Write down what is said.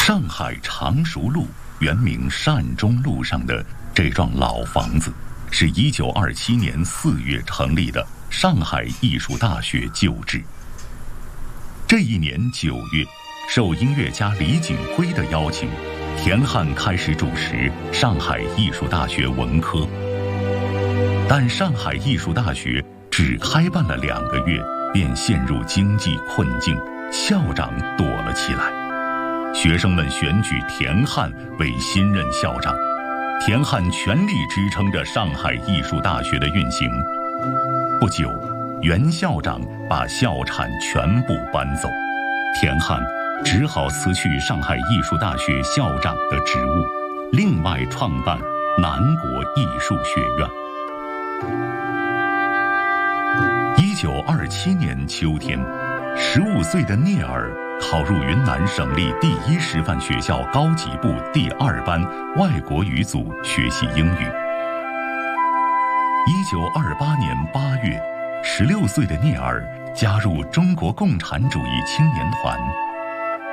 上海常熟路原名善中路上的这幢老房子，是1927年4月成立的上海艺术大学旧址。这一年9月，受音乐家李景辉的邀请，田汉开始主持上海艺术大学文科。但上海艺术大学只开办了2个月，便陷入经济困境，校长躲了起来。学生们选举田汉为新任校长，田汉全力支撑着上海艺术大学的运行。不久，原校长把校产全部搬走，田汉只好辞去上海艺术大学校长的职务，另外创办南国艺术学院。1927年秋天，15岁的聂耳考入云南省立第1师范学校高级部第2班外国语组学习英语。1928年8月，16岁的聂耳加入中国共产主义青年团，